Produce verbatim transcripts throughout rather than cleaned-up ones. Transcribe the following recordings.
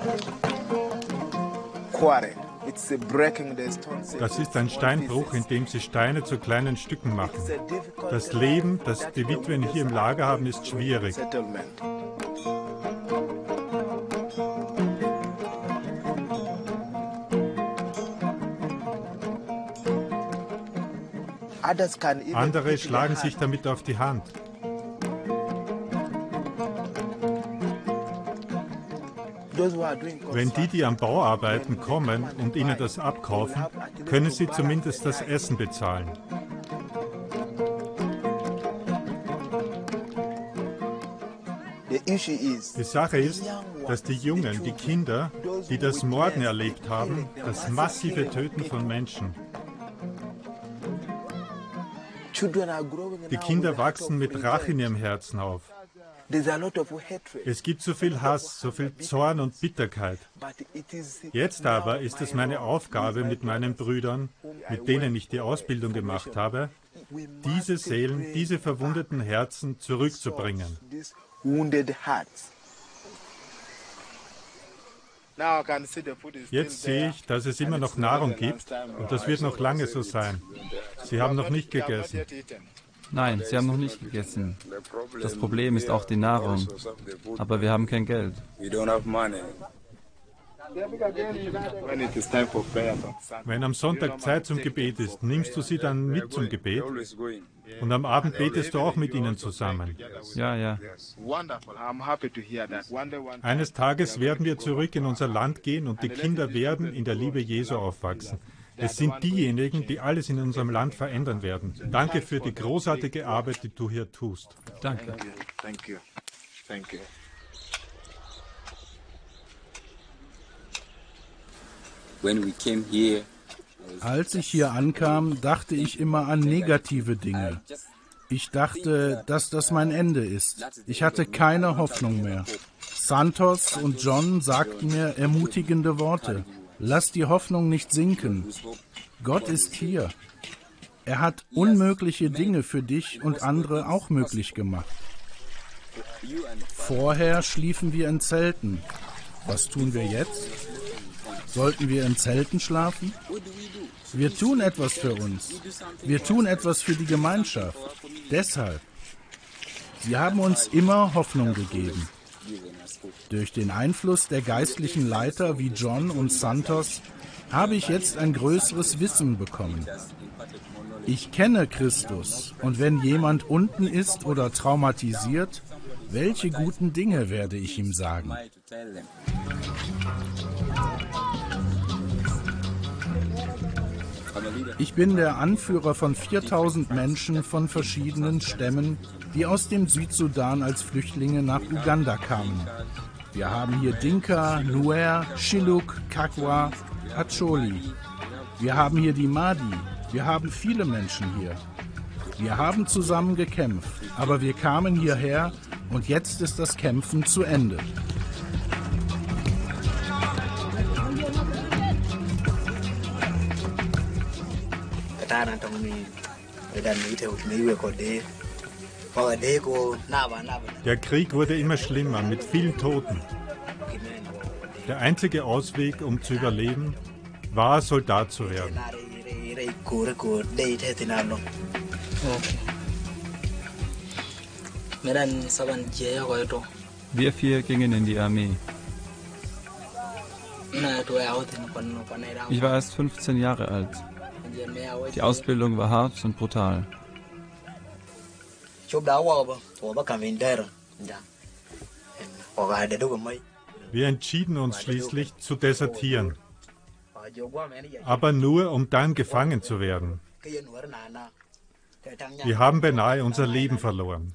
Das ist ein Steinbruch, in dem sie Steine zu kleinen Stücken machen. Das Leben, das die Witwen hier im Lager haben, ist schwierig. Andere schlagen sich damit auf die Hand. Wenn die, die am Bau arbeiten, kommen und ihnen das abkaufen, können sie zumindest das Essen bezahlen. Die Sache ist, dass die Jungen, die Kinder, die das Morden erlebt haben, das massive Töten von Menschen. Die Kinder wachsen mit Rache in ihrem Herzen auf. Es gibt so viel Hass, so viel Zorn und Bitterkeit. Jetzt aber ist es meine Aufgabe mit meinen Brüdern, mit denen ich die Ausbildung gemacht habe, diese Seelen, diese verwundeten Herzen zurückzubringen. Jetzt sehe ich, dass es immer noch Nahrung gibt und das wird noch lange so sein. Sie haben noch nicht gegessen. Nein, sie haben noch nicht gegessen. Das Problem ist auch die Nahrung. Aber wir haben kein Geld. Wenn am Sonntag Zeit zum Gebet ist, nimmst du sie dann mit zum Gebet? Und am Abend betest du auch mit ihnen zusammen? Ja, ja. Eines Tages werden wir zurück in unser Land gehen und die Kinder werden in der Liebe Jesu aufwachsen. Es sind diejenigen, die alles in unserem Land verändern werden. Danke für die großartige Arbeit, die du hier tust. Danke. Als ich hier ankam, dachte ich immer an negative Dinge. Ich dachte, dass das mein Ende ist. Ich hatte keine Hoffnung mehr. Santos und John sagten mir ermutigende Worte. Lass die Hoffnung nicht sinken. Gott ist hier. Er hat unmögliche Dinge für dich und andere auch möglich gemacht. Vorher schliefen wir in Zelten. Was tun wir jetzt? Sollten wir in Zelten schlafen? Wir tun etwas für uns. Wir tun etwas für die Gemeinschaft. Deshalb. Sie haben uns immer Hoffnung gegeben. Durch den Einfluss der geistlichen Leiter wie John und Santos habe ich jetzt ein größeres Wissen bekommen. Ich kenne Christus und wenn jemand unten ist oder traumatisiert, welche guten Dinge werde ich ihm sagen? Ich bin der Anführer von viertausend Menschen von verschiedenen Stämmen, die aus dem Südsudan als Flüchtlinge nach Uganda kamen. Wir haben hier Dinka, Nuer, Shilluk, Kakwa, Acholi. Wir haben hier die Madi. Wir haben viele Menschen hier. Wir haben zusammen gekämpft, aber wir kamen hierher und jetzt ist das Kämpfen zu Ende. Der Krieg wurde immer schlimmer, mit vielen Toten. Der einzige Ausweg, um zu überleben, war, Soldat zu werden. Wir vier gingen in die Armee. Ich war erst fünfzehn Jahre alt. Die Ausbildung war hart und brutal. Wir entschieden uns schließlich zu desertieren, aber nur, um dann gefangen zu werden. Wir haben beinahe unser Leben verloren.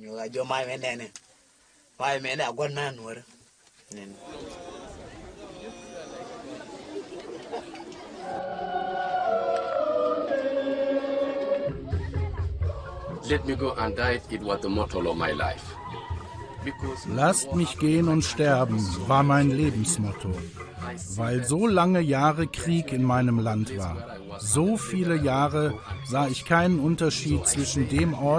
Let me go and die, it was the motto of my life. Lasst mich gehen und sterben, war mein Lebensmotto, weil so lange Jahre Krieg in meinem Land war. So viele Jahre sah ich keinen Unterschied zwischen dem Ort,